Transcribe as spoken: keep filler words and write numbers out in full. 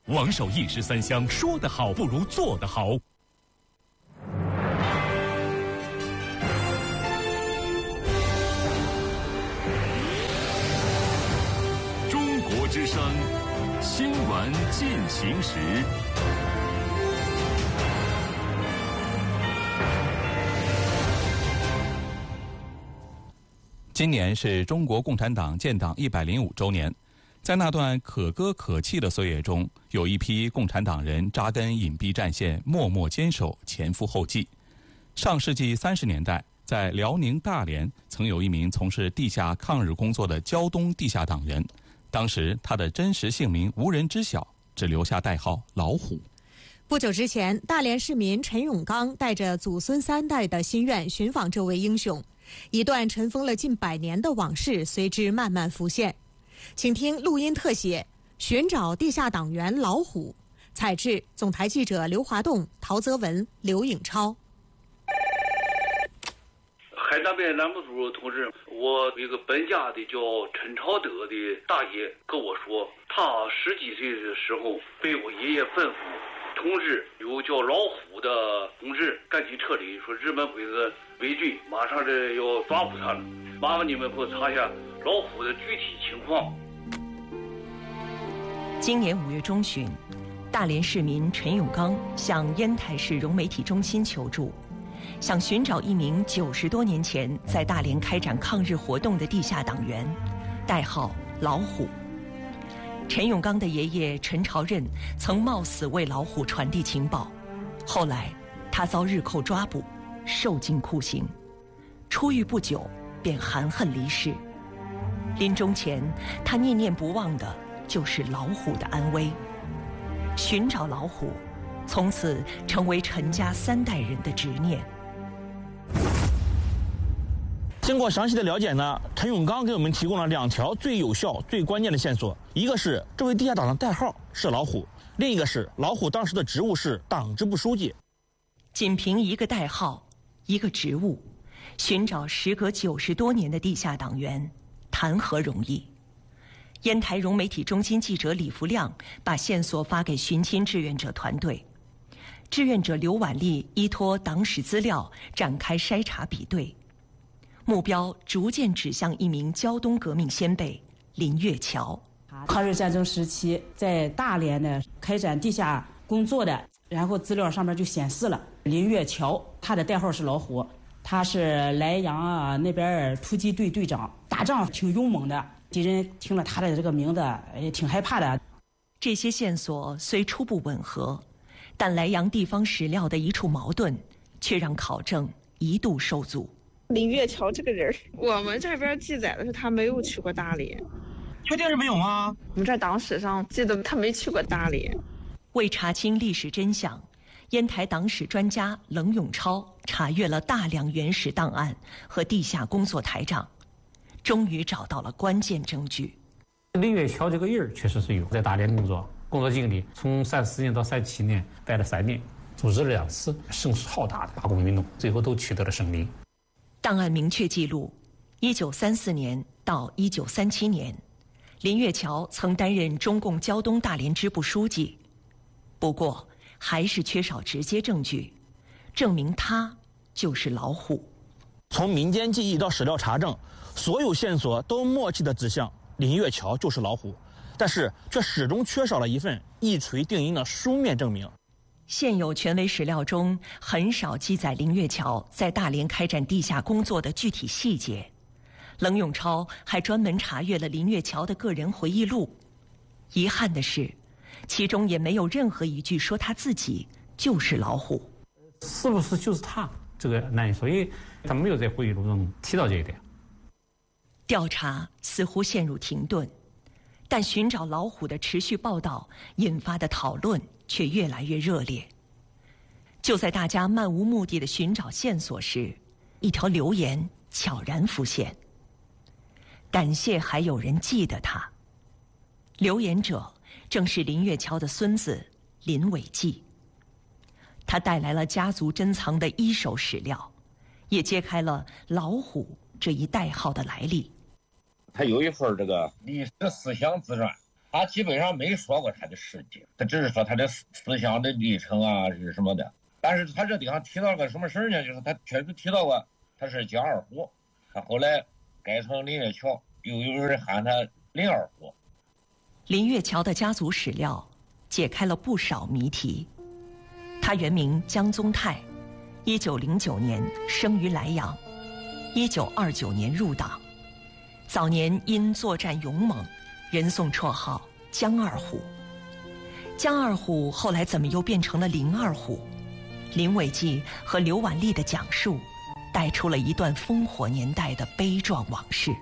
王守一石三香，说得好不如做得好。中国之声，新闻进行时。 今年是中国共产党建党一百零五周年。在那段可歌可泣的岁月中，有一批共产党人扎根隐蔽战线，默默坚守，前赴后继。上世纪三十年代，在辽宁大连曾有一名从事地下抗日工作的胶东地下党员，当时他的真实姓名无人知晓，只留下代号老虎。 不久之前，大连市民陈永刚带着祖孙三代的心愿寻访这位英雄，一段尘封了近百年的往事随之慢慢浮现。请听录音特写：寻找地下党员老虎。采制：总台记者刘华栋、陶泽文、刘颖超。 海南边栏目组同志，我一个本家的叫陈朝德的大爷跟我说，他十几岁的时候被我爷爷吩咐通知有叫老虎的同志赶紧撤离，说日本鬼子围追，马上这要抓捕他了，麻烦你们给我查一下老虎的具体情况。 今年五月中旬，大连市民陈永刚向烟台市融媒体中心求助，想寻找一名九十多年前在大连开展抗日活动的地下党员，代号老虎。陈永刚的爷爷陈朝任曾冒死为老虎传递情报，后来他遭日寇抓捕，受尽酷刑，出狱不久便含恨离世。临终前，他念念不忘的就是老虎的安危。寻找老虎，从此成为陈家三代人的执念。 经过详细的了解呢，陈永刚给我们提供了两条最有效、最关键的线索。一个是这位地下党的代号是老虎，另一个是老虎当时的职务是党支部书记。 仅凭一个代号，一个职务，寻找时隔九十多年的地下党员，谈何容易？烟台融媒体中心记者李福亮把线索发给寻亲志愿者团队，志愿者刘婉丽依托党史资料展开筛查比对，目标逐渐指向一名胶东革命先辈林月桥。 抗日战争时期在大连呢开展地下工作的，然后资料上面就显示了林月桥，他的代号是老虎，他是莱阳啊那边突击队队长，打仗挺勇猛的，敌人听了他的这个名字也挺害怕的。 这些线索虽初步吻合，但莱阳地方史料的一处矛盾却让考证一度受阻。 林月桥这个人，我们这边记载的是他没有去过大连。 确定是没有吗？ 我们这党史上记得他没去过大连。 为查清历史真相，烟台党史专家冷永超查阅了大量原始档案和地下工作台账，终于找到了关键证据。 林月桥这个人确实是有在大连工作，工作经历从三四年到三七年，待了三年，组织了两次声势浩大的罢工运动，最后都取得了胜利。 档案明确记录，一九三四年到一九三七年，林月桥曾担任中共胶东大连支部书记，不过还是缺少直接证据，证明他就是老虎。 从民间记忆到史料查证，所有线索都默契地指向林月桥就是老虎，但是却始终缺少了一份一锤定音的书面证明。 现有权威史料中很少记载林月桥在大连开展地下工作的具体细节。冷永超还专门查阅了林月桥的个人回忆录，遗憾的是，其中也没有任何一句说他自己就是老虎。 是不是就是他？这个难以说，因为他没有在回忆录中提到这一点。 调查似乎陷入停顿，但寻找老虎的持续报道引发的讨论却越来越热烈。就在大家漫无目的的寻找线索时，一条留言悄然浮现。感谢还有人记得他。留言者正是林月桥的孙子林伟记。他带来了家族珍藏的一手史料，也揭开了老虎这一代号的来历。 他有一份这个历史思想自传， 他基本上没说过他的事迹，他只是说他的思思想的历程啊是什么的。但是他这地方提到个什么事儿呢？就是他确实提到过他是江二虎，他后来改成林月桥，又有人喊他林二虎。 林月桥的家族史料解开了不少谜题。他原名江宗泰，一九零九年生于莱阳，一九二九年入党。早年因作战勇猛，人送绰号江二虎。江二虎后来怎么又变成了林二虎？林伟记和刘婉丽的讲述，带出了一段烽火年代的悲壮往事。